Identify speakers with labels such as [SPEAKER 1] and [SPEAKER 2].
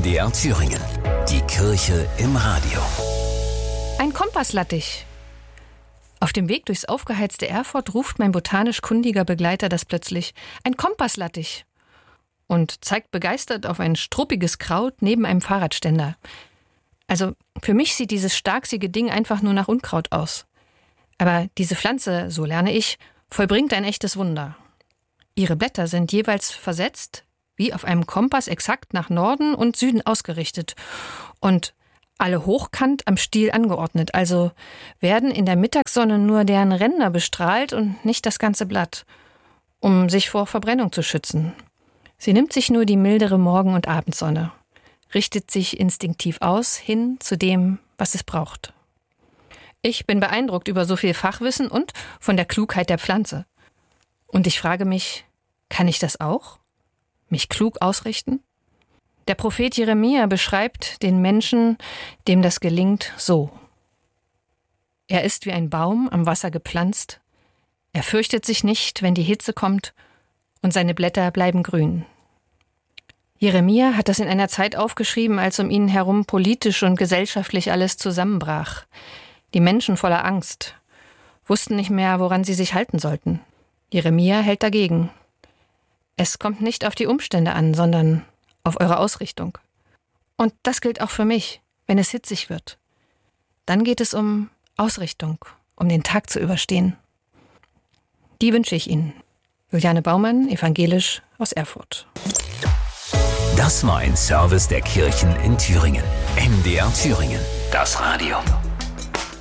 [SPEAKER 1] MDR Thüringen. Die Kirche im Radio.
[SPEAKER 2] Ein Kompasslattich. Auf dem Weg durchs aufgeheizte Erfurt ruft mein botanisch kundiger Begleiter das plötzlich. Ein Kompasslattich. Und zeigt begeistert auf ein struppiges Kraut neben einem Fahrradständer. Also für mich sieht dieses starksiege Ding einfach nur nach Unkraut aus. Aber diese Pflanze, so lerne ich, vollbringt ein echtes Wunder. Ihre Blätter sind jeweils versetzt, wie auf einem Kompass exakt nach Norden und Süden ausgerichtet. Und alle hochkant am Stiel angeordnet, also werden in der Mittagssonne nur deren Ränder bestrahlt und nicht das ganze Blatt, um sich vor Verbrennung zu schützen. Sie nimmt sich nur die mildere Morgen- und Abendsonne, richtet sich instinktiv aus hin zu dem, was es braucht. Ich bin beeindruckt über so viel Fachwissen und von der Klugheit der Pflanze. Und ich frage mich, kann ich das auch? Mich klug ausrichten? Der Prophet Jeremia beschreibt den Menschen, dem das gelingt, so. Er ist wie ein Baum am Wasser gepflanzt. Er fürchtet sich nicht, wenn die Hitze kommt, und seine Blätter bleiben grün. Jeremia hat das in einer Zeit aufgeschrieben, als um ihn herum politisch und gesellschaftlich alles zusammenbrach. Die Menschen voller Angst wussten nicht mehr, woran sie sich halten sollten. Jeremia hält dagegen. Es kommt nicht auf die Umstände an, sondern auf eure Ausrichtung. Und das gilt auch für mich, wenn es hitzig wird. Dann geht es um Ausrichtung, um den Tag zu überstehen. Die wünsche ich Ihnen. Juliane Baumann, evangelisch aus Erfurt.
[SPEAKER 1] Das war ein Service der Kirchen in Thüringen. MDR Thüringen. Das Radio.